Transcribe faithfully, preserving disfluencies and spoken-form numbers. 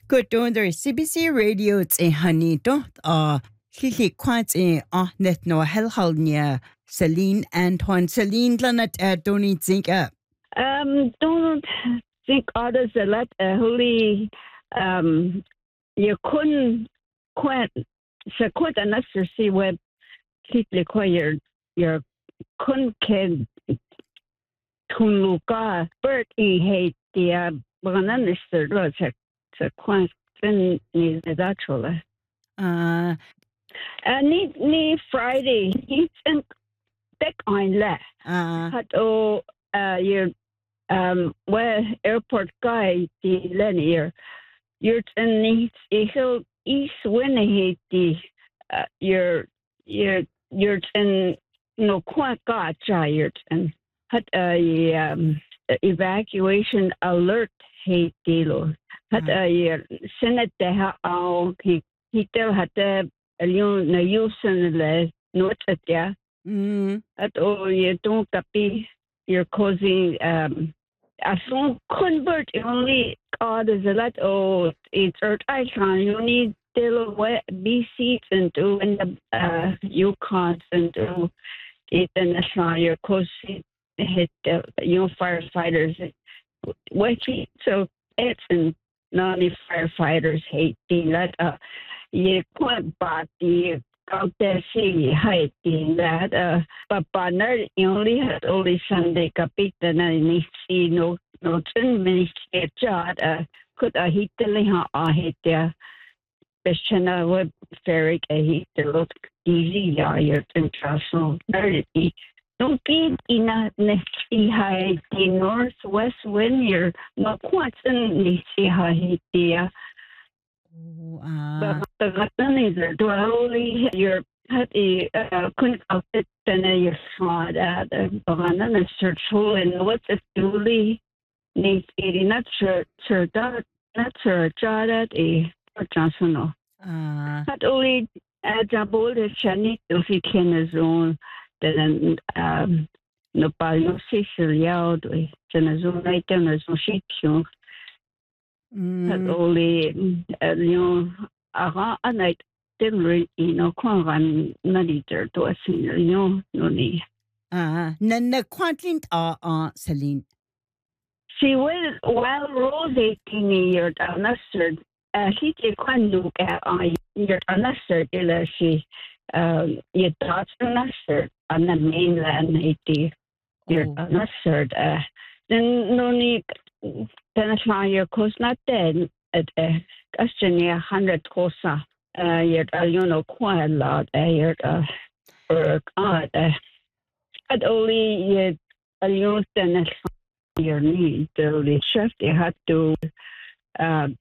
Good under C B C Radio in honey dot uh Lily quite in uh net no hell halnia Celine Antoine Celine Lanet uh don't think up. Um, don't think others a lot. Uh, holy, um, you couldn't quite. So quite another see where people require your couldn't can tunluka bird in hate the banana stir so so quite then is actually. Uh Uh, need need Friday. He's in back on left. uh Had oh uh you um where airport guy the linear. You're in the hill east when he the uh you're you're you're in no quite got tired and had a um evacuation alert he deal. Had a senate the how he he still had the you na using the notes at yeah. mm At all you don't copy you're causing um as long convert only God is a lot oh it's earth icon you need still be seats and do in the uh Yukon and do it international your cause hit the you know firefighters which so it's and non firefighters hate the that uh you quite bad the out there see hiding that uh but partner only had only Sunday kapit na ni see no no ten minutes job uh could I hit the ha I hit there Bishana web ferry a hit the lot easy yeah you're international nerdy don't be in a nesty high the northwest wind you're not quite in the sea high there uh the gatan is do only your had a couldn't outfit then your smart at the banana search hole and what's a duly needs it not sure sure that not sure that a personal uh had only a double the chani to fi can zone then um no palo Sicilia do then zone right then so she had only you know aha a night didn't you know kwan na liter to a senior you know no ni uh Nana Quantlin uh uh Celine. she was while rotating your anasir uh she did kwan look at on your anasir ila she um you thought anasir on the mainland eighty your anasir uh then no ni then your coast not dead at a question a hundred cosa uh you're you know quite a lot uh you're uh or God uh at only you you then your need the chef they had to uh